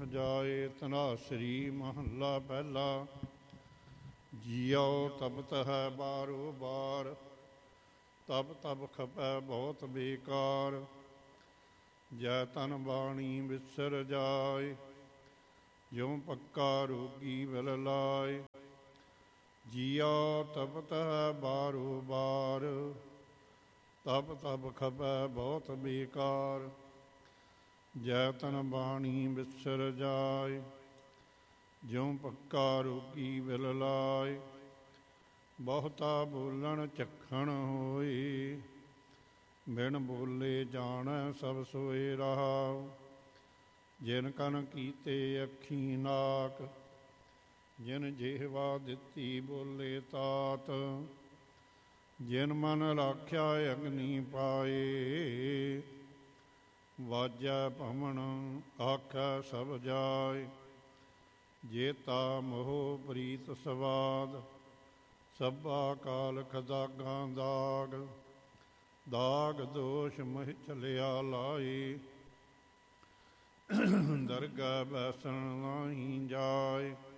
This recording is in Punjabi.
ਜਾਏ। ਧਨਾਸਰੀ ਮਹੱਲਾ ਪਹਿਲਾ। ਜੀਉ ਤਪਤ ਹੈ ਬਾਰੋ ਬਾਰ, ਤਬ ਤਬ ਖਪੈ ਬਹੁਤ ਬੇਕਾਰ। ਜੈ ਤਨ ਬਾਣੀ ਵਿਸਰ ਜਾਏ, ਜਿਉ ਪੱਕਾ ਰੋਗੀ ਵਿਲ ਲਾਏ। ਜੀਉ ਤਪਤ ਹੈ ਬਾਰੋ ਬਾਰ, ਤਬ ਤਬ ਖਪੈ ਬਹੁਤ ਬੇਕਾਰ। ਜੈ ਤਨ ਬਾਣੀ ਵਿਸਰ ਜਾਏ, ਜਿਉ ਪੱਕਾ ਰੋਗੀ ਵਿਲ ਲਾਏ। ਬਹੁਤਾ ਬੋਲਣ ਚੱਖਣ ਹੋਏ, ਬਿਨ ਬੋਲੇ ਜਾਣੈ ਸਭ ਸੋਏ ਰਹਾਉ। ਜਿਨ ਕਨ ਕੀਤੇ ਅੱਖੀ ਨਾਕ, ਜਿਨ ਜਿਹਵਾ ਦਿੱਤੀ ਬੋਲੇ ਤਾਤ। ਜਿਨ ਮਨ ਰਾਖਿਆ ਅਗਨੀ ਪਾਏ, ਵਾਜੈ ਭਵਨ ਆਖੈ ਸਭ ਜਾਏ। ਜੇਤਾ ਮੋਹ ਪ੍ਰੀਤ ਸਵਾਦ, ਸਭਾ ਕਾਲਖ ਦਾਗਾਂ ਦਾਗ। ਦਾਗ ਦੋਸ਼ ਮਹਿ ਚਲਿਆ ਲਾਏ, ਦਰਗਹਿ ਬੈਸਣ ਨਾਹੀ ਜਾਏ।